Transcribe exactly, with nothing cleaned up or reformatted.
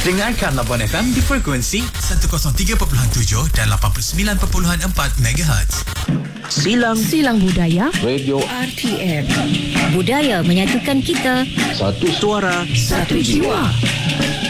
Dengarkan Labuan F M di frekuensi seratus tiga perpuluhan tujuh dan lapan puluh sembilan perpuluhan empat megahertz. Silang Silang Budaya Radio R T M. Budaya menyatukan kita. Satu Suara Satu Jiwa.